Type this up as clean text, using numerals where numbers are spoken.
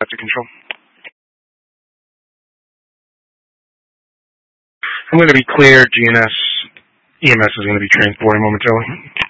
to control. I'm going to be clear. EMS is going to be transporting momentarily.